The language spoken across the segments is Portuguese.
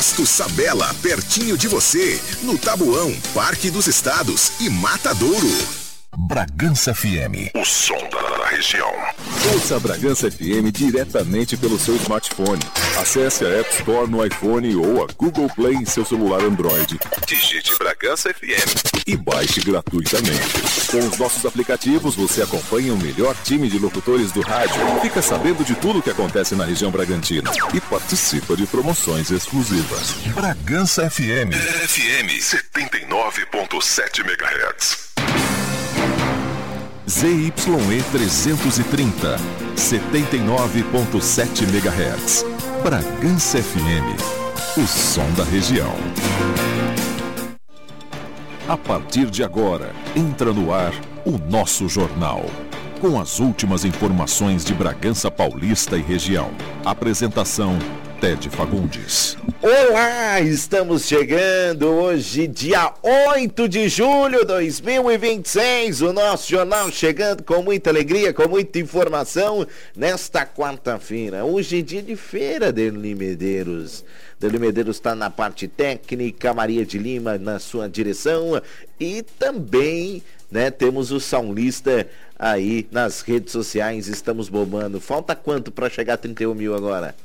Posto Sabela, pertinho de você, no Tabuão, Parque dos Estados e Matadouro. Bragança FM, o som da região. Ouça a Bragança FM diretamente pelo seu smartphone. Acesse a App Store no iPhone ou a Google Play em seu celular Android. Digite Bragança FM e baixe gratuitamente. Com os nossos aplicativos, você acompanha o melhor time de locutores do rádio, fica sabendo de tudo o que acontece na região bragantina e participa de promoções exclusivas. Bragança FM 79.7 MHz. ZYE 330, 79.7 MHz. Bragança FM, o som da região. A partir de agora, entra no ar o nosso jornal. Com as últimas informações de Bragança Paulista e região. Apresentação, Ted Fagundes. Olá, estamos chegando hoje, dia 8 de julho de 2026. O nosso jornal chegando com muita alegria, com muita informação nesta quarta-feira. Hoje é dia de feira, Derli Medeiros. Derli Medeiros está na parte técnica, Maria de Lima na sua direção e também, né, temos o Saulista aí nas redes sociais, estamos bombando. Falta quanto para chegar a 31 mil agora?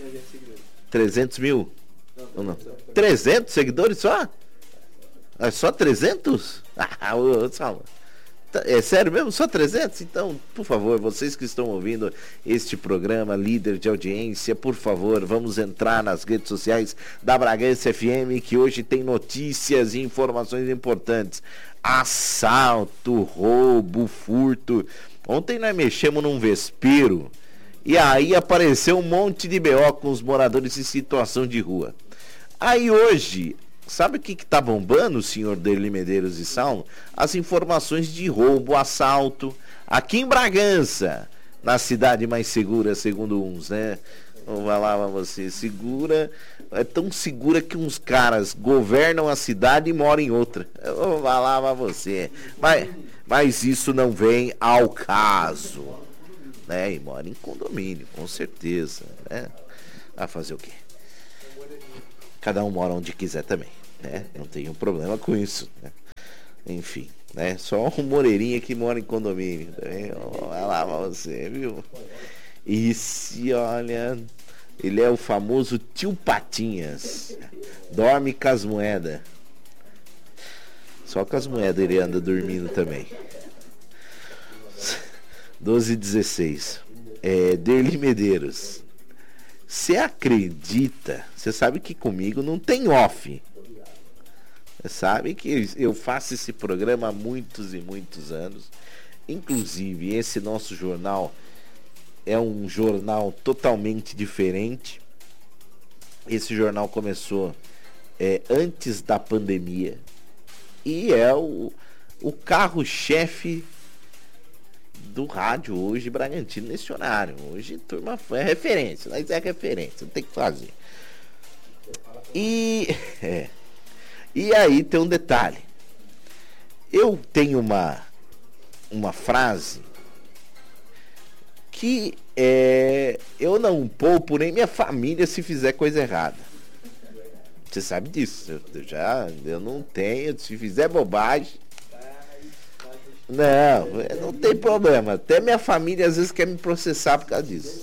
300 mil? Não. 300 seguidores só? É só 300? Salva. É sério mesmo? Só 300? Então, por favor, vocês que estão ouvindo este programa, líder de audiência, por favor, vamos entrar nas redes sociais da Bragança FM, que hoje tem notícias e informações importantes. Assalto, roubo, furto. Ontem nós mexemos num vespeiro e aí apareceu um monte de BO com os moradores em situação de rua. Aí hoje, sabe o que tá bombando, senhor Derli Medeiros e Saulo? As informações de roubo, assalto, aqui em Bragança, na cidade mais segura, segundo uns, né? Vou falar pra você, segura, é tão segura que uns caras governam a cidade e moram em outra. Eu vou falar pra você, mas isso não vem ao caso. Né, e mora em condomínio, com certeza, né? Vai fazer o quê? Cada um mora onde quiser também, né? Não tem um problema com isso, né? Enfim, né? Só um Moreirinha que mora em condomínio também. Vai lá pra você, viu? E se olha, ele é o famoso tio Patinhas. Dorme com as moedas. Só com as moedas ele anda dormindo também. 12:16. Derli Medeiros, você acredita? Você sabe que comigo não tem off. Você sabe que eu faço esse programa há muitos e muitos anos. Inclusive, esse nosso jornal é um jornal totalmente diferente. Esse jornal começou antes da pandemia e é o carro-chefe do rádio hoje Bragantino nesse horário. Hoje turma é referência, mas é referência, tem que fazer. E aí tem um detalhe. Eu tenho uma frase que eu não poupo nem minha família se fizer coisa errada. Você sabe disso. Eu não tenho, se fizer bobagem. Não tem problema. Até minha família às vezes quer me processar por causa disso.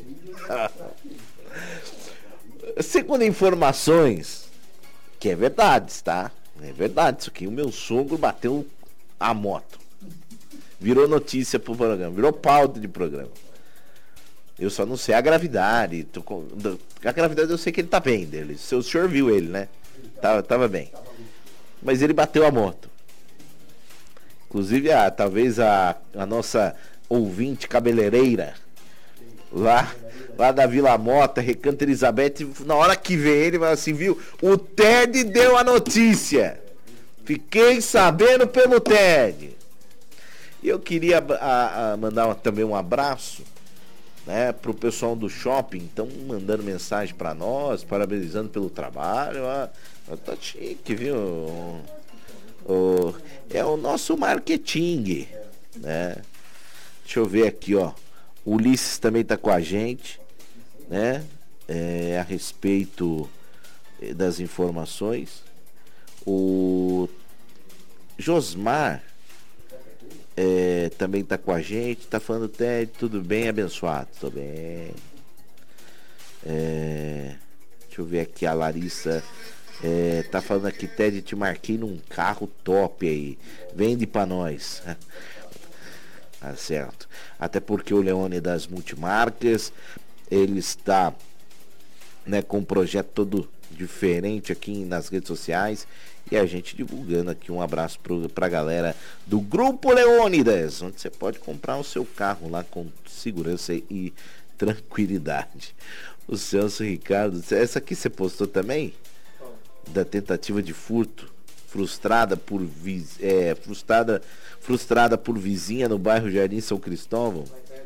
Segundo informações, que é verdade, tá? É verdade isso aqui. O meu sogro bateu a moto. Virou notícia pro programa. Virou pauta de programa. Eu só não sei a gravidade. A gravidade eu sei que ele tá bem dele. O senhor viu ele, né? Tava bem. Mas ele bateu a moto. Inclusive, talvez a nossa ouvinte cabeleireira lá da Vila Mota, Recanto Elizabeth, na hora que vê ele, vai assim, viu? O Ted deu a notícia. Fiquei sabendo pelo Ted. E eu queria mandar também um abraço, né, pro pessoal do shopping. Estão mandando mensagem para nós, parabenizando pelo trabalho. Tá chique, viu? É o nosso marketing, né? Deixa eu ver aqui, ó. O Ulisses também tá com a gente, né? A respeito das informações. O Josmar também está com a gente, está falando, Ted, tudo bem, abençoado? Tudo bem. Deixa eu ver aqui, a Larissa tá falando aqui, Ted, te marquei num carro top aí, vende pra nós. Tá certo. Até porque o Leone das Multimarcas, ele está, né, com um projeto todo diferente aqui nas redes sociais, e a gente divulgando aqui. Um abraço pra galera do Grupo Leônidas, onde você pode comprar o seu carro lá com segurança e tranquilidade. O Celso Ricardo, essa aqui você postou também? Da tentativa de furto, frustrada por vizinha no bairro Jardim São Cristóvão.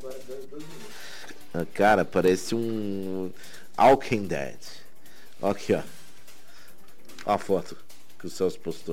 Cara, parece um Walking Dead. Aqui, ó. Ó a foto que o Celso postou.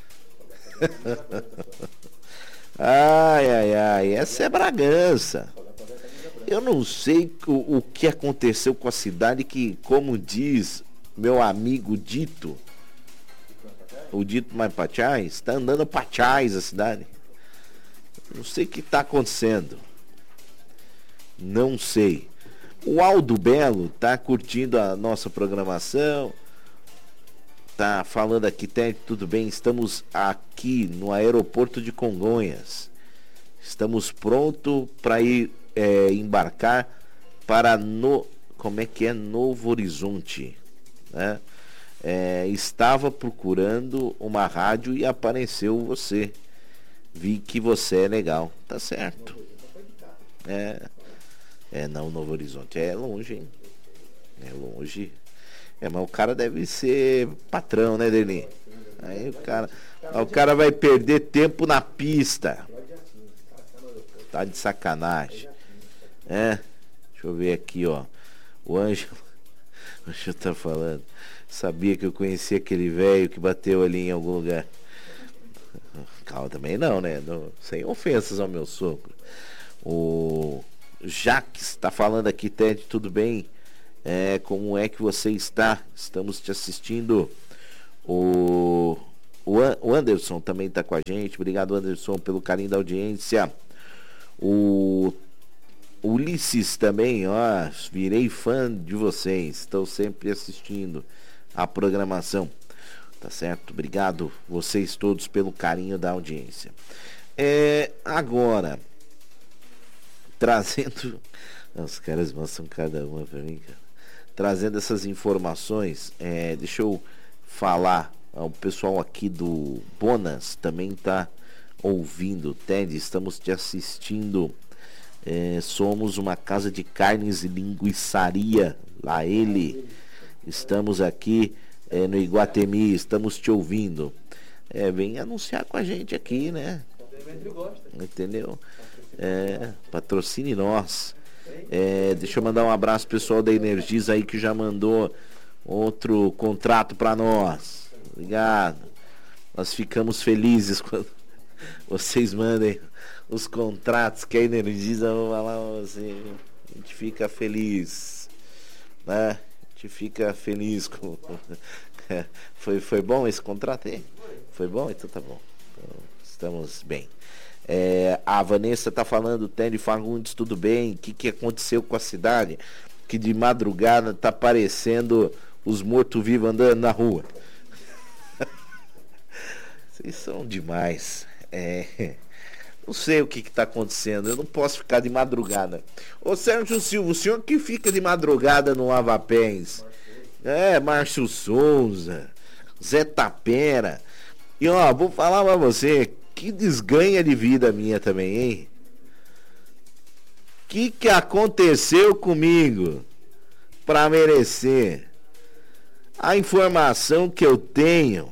Ai, essa é Bragança. Eu não sei o que aconteceu com a cidade, que, como diz meu amigo Dito, o Dito Mais Pachais, está andando pachais a cidade. Não sei o que está acontecendo. Não sei. O Aldo Belo tá curtindo a nossa programação. Tá falando aqui, Ted, tudo bem? Estamos aqui no aeroporto de Congonhas. Estamos prontos para ir embarcar para Novo Horizonte, né? Estava procurando uma rádio e apareceu você. Vi que você é legal. Tá certo. Não, Novo Horizonte é longe, hein? É longe. Mas o cara deve ser patrão, né, Deli? Aí o cara vai perder tempo na pista. Tá de sacanagem. Deixa eu ver aqui, ó. O Ângelo tá falando. Sabia que eu conhecia aquele velho que bateu ali em algum lugar. Calma, também não, né? Sem ofensas ao meu sogro. O Jaques tá falando aqui, Ted, tudo bem? Como é que você está? Estamos te assistindo. O Anderson também tá com a gente. Obrigado, Anderson, pelo carinho da audiência. O Ulisses também, ó, virei fã de vocês. Estou sempre assistindo a programação. Tá certo? Obrigado vocês todos pelo carinho da audiência. Agora, trazendo... Os caras mostram cada uma pra mim, cara. Trazendo essas informações, deixa eu falar. O pessoal aqui do Bonas também tá ouvindo. Ted, estamos te assistindo. Somos uma casa de carnes e linguiçaria. Lá ele. Estamos aqui no Iguatemi, estamos te ouvindo. Vem anunciar com a gente aqui, né? Entendeu? Patrocine nós. Deixa eu mandar um abraço pro pessoal da Energisa aí, que já mandou outro contrato para nós. Obrigado. Nós ficamos felizes quando vocês mandem os contratos que a Energisa vai falar você. A gente fica feliz, né? A gente fica feliz com... Foi bom esse contrato aí? Foi bom? Então tá bom. Então, estamos bem. A Vanessa tá falando, Ted Fagundes, tudo bem? O que aconteceu com a cidade? Que de madrugada tá parecendo os mortos-vivos andando na rua. Vocês são demais. Não sei o que tá acontecendo. Eu não posso ficar de madrugada. Ô Sérgio Silva, o senhor que fica de madrugada no Lava Pés. Márcio Souza, Zé Tapera. E ó, vou falar pra você, que desganha de vida minha também, hein? Que aconteceu comigo pra merecer? A informação que eu tenho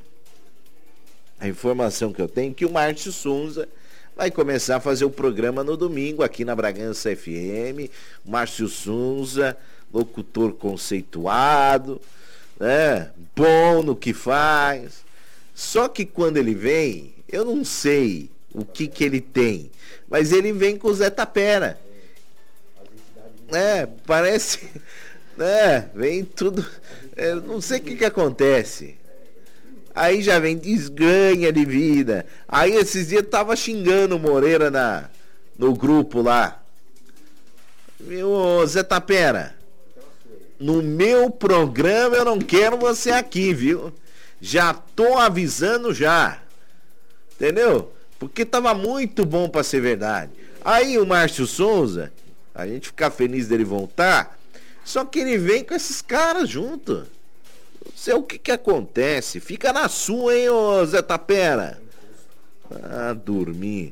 que o Márcio Souza vai começar a fazer o programa no domingo aqui na Bragança FM. Márcio Souza, locutor conceituado, né? Bom no que faz. Só que quando ele vem, eu não sei o que ele tem, mas ele vem com o Zé Tapera. Parece né? Vem tudo. Não sei o que acontece. Aí já vem desganha de vida. Aí esses dias tava xingando o Moreira no grupo lá. Meu Zé Tapera, no meu programa eu não quero você aqui, viu? Já tô avisando já. Entendeu? Porque tava muito bom pra ser verdade. Aí o Márcio Souza, a gente fica feliz dele voltar, só que ele vem com esses caras junto. Não sei o que acontece. Fica na sua, hein, ô Zé Tapera. Ah, dormir.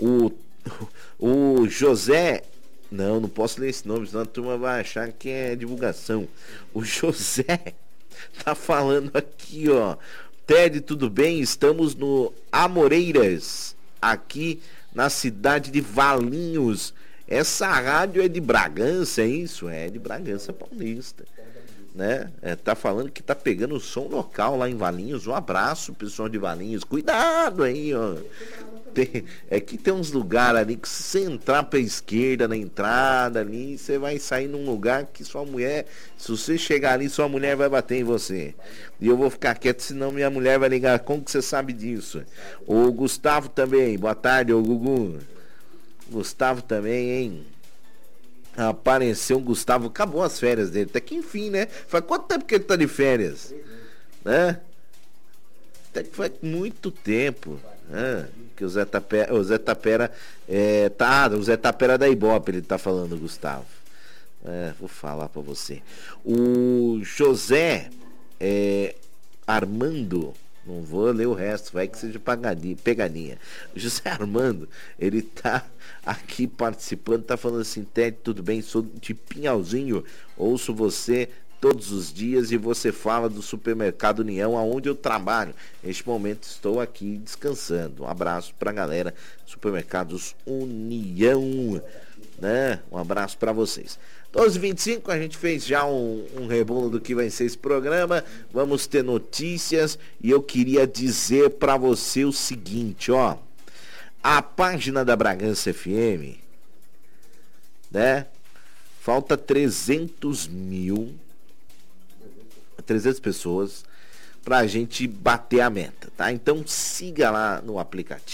O José... Não posso ler esse nome, senão a turma vai achar que é divulgação. O José tá falando aqui, ó. Ted, tudo bem? Estamos no Amoreiras, aqui na cidade de Valinhos. Essa rádio é de Bragança, é isso? É de Bragança Paulista, né? Tá falando que tá pegando o som local lá em Valinhos. Um abraço, pessoal de Valinhos. Cuidado aí, ó. Que tem uns lugares ali que se você entrar pra esquerda na entrada ali, você vai sair num lugar que sua mulher, se você chegar ali, sua mulher vai bater em você. E eu vou ficar quieto, senão minha mulher vai ligar. Como que você sabe disso? O Gustavo também, boa tarde, ô Gugu. Gustavo também, hein? Apareceu o Gustavo, acabou as férias dele, até que enfim, né? Faz quanto tempo que ele tá de férias? Né? Até que faz muito tempo, né? Que o Zé Tapera, o Zé Tapera da Ibope, ele tá falando, Gustavo. Vou falar pra você. O José Armando, não vou ler o resto, vai que seja pegadinha. O José Armando, ele tá aqui participando, tá falando assim: Ted, tudo bem? Sou de Pinhalzinho, ouço você todos os dias e você fala do Supermercado União, aonde eu trabalho. Neste momento estou aqui descansando. Um abraço pra galera Supermercados União, né? Um abraço pra vocês. 12h25, a gente fez já um rebolo do que vai ser esse programa. Vamos ter notícias e eu queria dizer pra você o seguinte, ó. A página da Bragança FM, né? Falta 300 pessoas pra gente bater a meta, tá? Então siga lá no aplicativo.